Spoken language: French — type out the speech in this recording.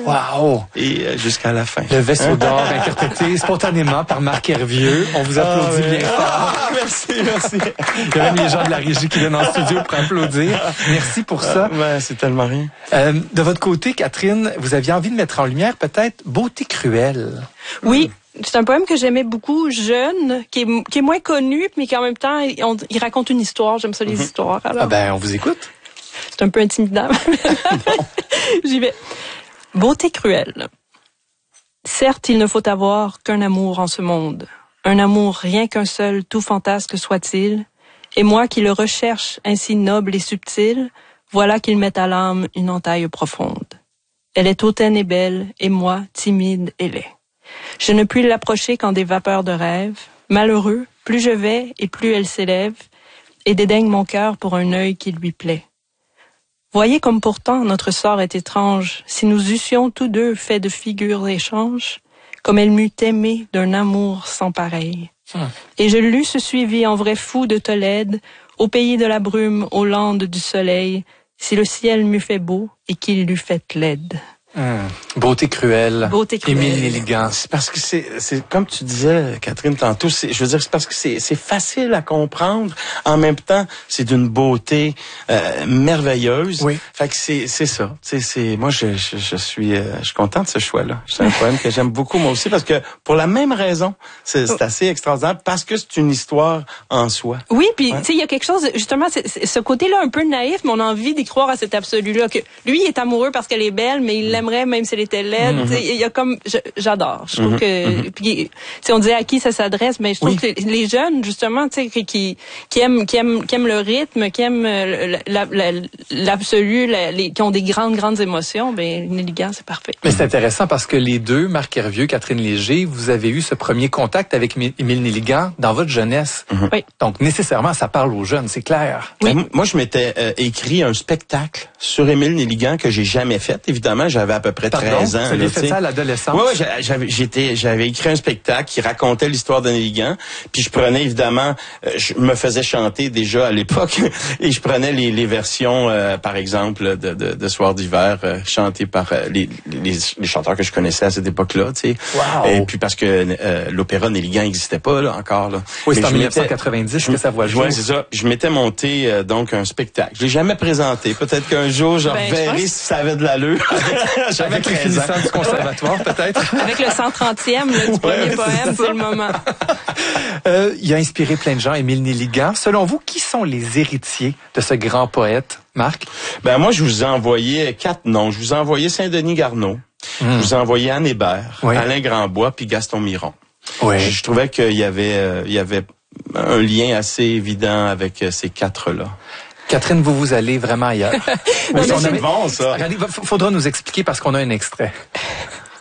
Wow! Et jusqu'à la fin. Le vaisseau d'or interprété spontanément par Marc Hervieux. On vous applaudit bien fort. Merci. Il y a même les gens de la régie qui viennent en studio pour applaudir. Merci pour ça. C'est tellement rien. De votre côté, Catherine, vous aviez envie de mettre en lumière peut-être Beauté cruelle. Oui. C'est un poème que j'aimais beaucoup, jeune, qui est moins connu, mais qui en même temps, il raconte une histoire. J'aime ça, les histoires. Alors. On vous écoute. C'est un peu intimidant. J'y vais. Beauté cruelle. Certes, il ne faut avoir qu'un amour en ce monde. Un amour rien qu'un seul, tout fantasque soit-il. Et moi qui le recherche ainsi noble et subtil, voilà qu'il met à l'âme une entaille profonde. Elle est hautaine et belle, et moi, timide et laid. Je ne puis l'approcher qu'en des vapeurs de rêve. Malheureux, plus je vais et plus elle s'élève, et dédaigne mon cœur pour un œil qui lui plaît. Voyez comme pourtant notre sort est étrange, si nous eussions tous deux fait de figures échanges, comme elle m'eût aimé d'un amour sans pareil. Et je l'eusse suivi en vrai fou de Tolède, au pays de la brume, aux landes du soleil, si le ciel m'eût fait beau et qu'il l'eût fait laide. Beauté cruelle. Beauté cruelle. Émile Nelligan. C'est parce que c'est comme tu disais, Catherine, tantôt, c'est parce que c'est facile à comprendre. En même temps, c'est d'une beauté merveilleuse. Oui. Fait que c'est ça. Moi, je suis content de ce choix-là. C'est un poème que j'aime beaucoup, moi aussi, parce que pour la même raison, c'est assez extraordinaire, parce que c'est une histoire en soi. Oui, puis tu sais, il y a quelque chose, justement, c'est ce côté-là un peu naïf, mais on a envie d'y croire à cet absolu-là, que lui, il est amoureux parce qu'elle est belle, mais il l'aimerait même si elle était laide. Il y a comme, j'adore. Je trouve que, puis, on disait à qui ça s'adresse, mais je trouve que les jeunes, justement, tu sais, qui aiment le rythme, qui aiment l'absolu, qui ont des grandes émotions, ben Nelligan, c'est parfait. Mais c'est intéressant parce que les deux, Marc Hervieux, Catherine Léger, vous avez eu ce premier contact avec Émile Nelligan dans votre jeunesse. Oui. Donc, nécessairement, ça parle aux jeunes, c'est clair. Oui. Moi, je m'étais écrit un spectacle sur Émile Nelligan que j'ai jamais fait. Évidemment, j'avais à peu près 13 ans. Vous avez fait ça à l'adolescence? Oui, j'avais écrit un spectacle qui racontait l'histoire de Nelligan. Puis je prenais, évidemment, je me faisais chanter déjà à l'époque. Et je prenais les versions, par exemple, de Soir d'hiver, chantées par les chanteurs que je connaissais à cette époque-là. Tu sais. Wow. Et puis parce que l'opéra Nelligan n'existait pas là encore. Là. Oui, c'est en 1990 que ça voit le jour. Oui, c'est ça. Je m'étais monté donc un spectacle. Je l'ai jamais présenté. Peut-être qu'un jour, je reverrai si ça avait de l'allure. Avec les finissants du conservatoire, peut-être. Avec le 130e du premier poème pour le moment. Il a inspiré plein de gens, Émile Nelligan. Selon vous, qui sont les héritiers de ce grand poète, Marc? Ben moi, je vous ai envoyé 4 noms. Je vous ai envoyé Saint-Denis Garneau. Je vous ai envoyé Anne Hébert, Alain Grandbois, puis Gaston Miron. Oui. Je trouvais qu'il y avait un lien assez évident avec ces 4-là. Catherine, vous allez vraiment ailleurs. C'est bon, ça. Regardez, faudra nous expliquer parce qu'on a un extrait.